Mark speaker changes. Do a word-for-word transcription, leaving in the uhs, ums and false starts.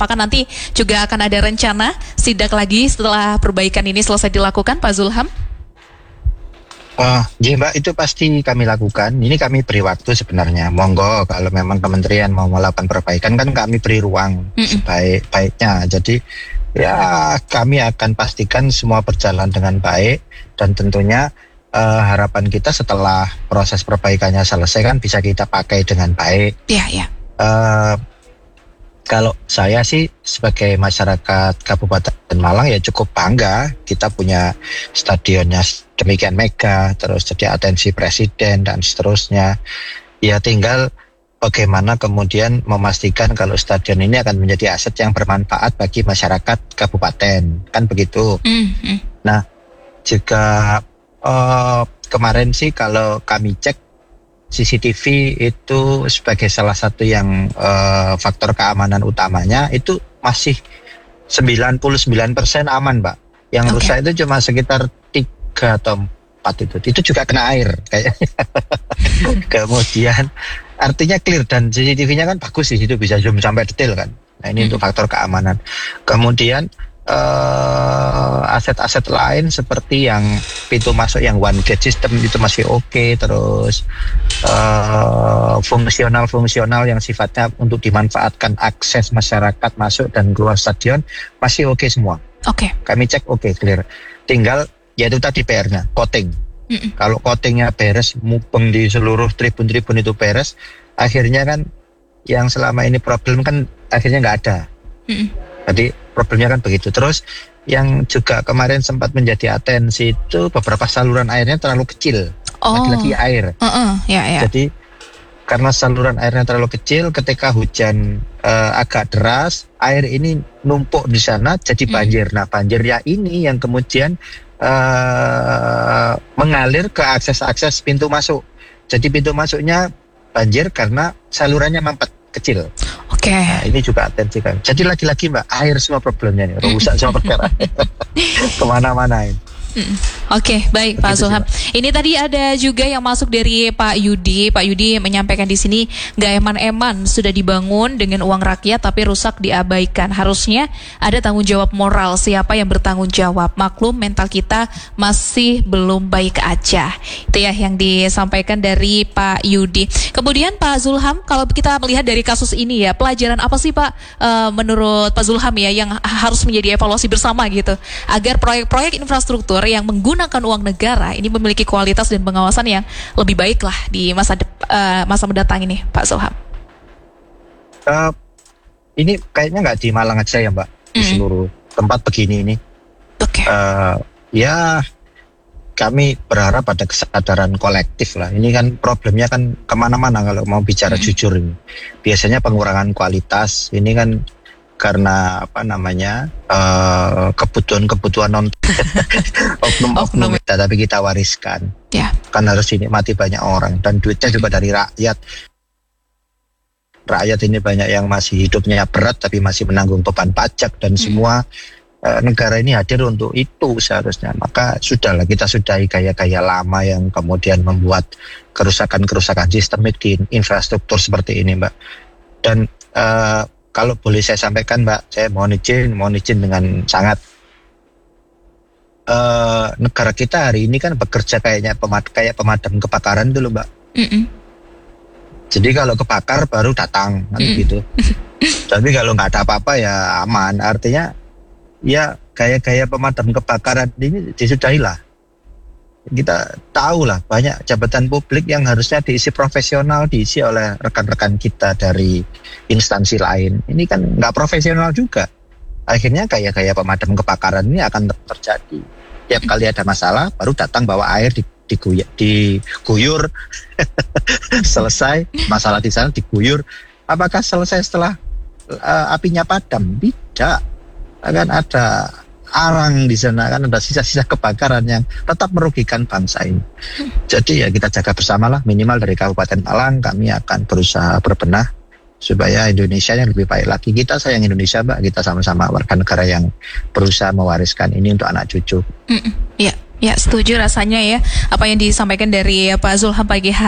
Speaker 1: Apakah nanti juga akan ada rencana sidak lagi setelah perbaikan ini selesai dilakukan, Pak Zulham?
Speaker 2: Oh, ya Mbak, itu pasti kami lakukan. Ini kami beri waktu sebenarnya. Monggo kalau memang kementerian mau melakukan perbaikan, kan kami beri ruang
Speaker 1: Mm-mm.
Speaker 2: sebaik-baiknya. Jadi ya kami akan pastikan semua berjalan dengan baik, dan tentunya eh, harapan kita setelah proses perbaikannya selesai kan bisa kita pakai dengan baik.
Speaker 1: Iya, iya.
Speaker 2: Eh, Kalau saya sih sebagai masyarakat Kabupaten Malang ya cukup bangga kita punya stadionnya demikian mega, terus jadi atensi presiden dan seterusnya. Ya tinggal bagaimana kemudian memastikan kalau stadion ini akan menjadi aset yang bermanfaat bagi masyarakat kabupaten, kan begitu.
Speaker 1: Mm-hmm.
Speaker 2: Nah, juga eh, kemarin sih kalau kami cek C C T V itu sebagai salah satu yang uh, faktor keamanan utamanya itu masih sembilan puluh sembilan persen aman, Mbak. Yang
Speaker 1: Okay.
Speaker 2: rusak itu cuma sekitar tiga atau empat itu. Itu juga kena air kayaknya. Kemudian artinya clear, dan C C T V-nya kan bagus sih, itu bisa zoom sampai detail kan. Nah, ini
Speaker 1: Hmm.
Speaker 2: untuk faktor keamanan. Kemudian uh, aset-aset lain seperti yang pintu masuk yang one gate system itu masih oke, terus uh, fungsional-fungsional yang sifatnya untuk dimanfaatkan akses masyarakat masuk dan keluar stadion masih oke semua.
Speaker 1: Oke.
Speaker 2: Kami cek oke, clear. Tinggal yaitu tadi P R-nya, coating.
Speaker 1: Mm-mm.
Speaker 2: Kalau coatingnya beres, mubeng di seluruh tribun-tribun itu beres, akhirnya kan yang selama ini problem kan akhirnya nggak ada.
Speaker 1: Mm-mm.
Speaker 2: Jadi problemnya kan begitu. Terus yang juga kemarin sempat menjadi atensi itu beberapa saluran airnya terlalu kecil.
Speaker 1: Oh.
Speaker 2: Lagi-lagi air.
Speaker 1: Uh-uh. Ya, ya.
Speaker 2: Jadi karena saluran airnya terlalu kecil, ketika hujan eh, agak deras, air ini numpuk di sana jadi banjir. Nah, banjirnya ini yang kemudian eh, mengalir ke akses-akses pintu masuk. Jadi pintu masuknya banjir karena salurannya mampet kecil.
Speaker 1: Oke.
Speaker 2: Nah, ini juga atensi kan. Jadi lagi-lagi Mbak, air semua problemnya nih, rusak semua perkara. Kemana-mana ini.
Speaker 1: Mm. Oke, baik Pak
Speaker 2: Begitu sih,
Speaker 1: Zulham. Ini tadi ada juga yang masuk dari Pak Yudi. Pak Yudi menyampaikan di sini nggak eman-eman sudah dibangun dengan uang rakyat tapi rusak diabaikan. Harusnya ada tanggung jawab moral, siapa yang bertanggung jawab. Maklum mental kita masih belum baik aja. Itu ya yang disampaikan dari Pak Yudi. Kemudian Pak Zulham, kalau kita melihat dari kasus ini ya, pelajaran apa sih Pak eh, menurut Pak Zulham ya yang harus menjadi evaluasi bersama gitu agar proyek-proyek infrastruktur yang menggunakan uang negara ini memiliki kualitas dan pengawasan yang lebih baik lah di masa dep- uh, masa mendatang ini, Pak Zulham.
Speaker 2: Uh, ini kayaknya nggak di Malang aja ya Mbak, di
Speaker 1: Mm.
Speaker 2: seluruh tempat begini ini.
Speaker 1: Oke.
Speaker 2: Uh, ya kami berharap ada kesadaran kolektif lah. Ini kan problemnya kan kemana-mana kalau mau bicara
Speaker 1: Mm.
Speaker 2: jujur ini. Biasanya pengurangan kualitas ini kan karena apa namanya uh, kebutuhan-kebutuhan non oknum-oknum kita, tapi kita wariskan.
Speaker 1: Ya.
Speaker 2: Kan harus dinikmati banyak orang, dan duitnya juga dari rakyat. Rakyat ini banyak yang masih hidupnya berat tapi masih menanggung beban pajak, dan semua uh, negara ini hadir untuk itu seharusnya. Maka sudahlah, kita sudahi gaya-gaya lama yang kemudian membuat kerusakan-kerusakan sistemik di infrastruktur seperti ini, Mbak. Dan uh, kalau boleh saya sampaikan Mbak, saya mohon izin, mohon izin dengan sangat. Uh, negara kita hari ini kan bekerja kayaknya pemad kayak pemadam kebakaran dulu Mbak.
Speaker 1: Mm-mm.
Speaker 2: Jadi kalau kebakar baru datang kan
Speaker 1: Mm.
Speaker 2: gitu. Tapi kalau nggak ada apa-apa ya aman. Artinya ya gaya-gaya pemadam kebakaran ini disudahilah. Kita tahu lah banyak jabatan publik yang harusnya diisi profesional, diisi oleh rekan-rekan kita dari instansi lain. Ini kan nggak profesional juga. Akhirnya gaya-gaya pemadam kebakaran ini akan terjadi. Tiap kali ada masalah, baru datang bawa air di, diguyur, diguyur. Selesai masalah di sana diguyur. Apakah selesai setelah uh, apinya padam? Tidak. Akan ada arang di sana, kan ada sisa-sisa kebakaran yang tetap merugikan bangsa ini. Jadi ya kita jaga bersama lah, minimal dari Kabupaten Malang kami akan berusaha berbenah supaya Indonesia yang lebih baik lagi. Kita sayang Indonesia Mbak, kita sama-sama warga negara yang berusaha mewariskan ini untuk anak cucu.
Speaker 1: Mm-mm. Ya, ya setuju rasanya ya apa yang disampaikan dari Pak Zulham pagi hari.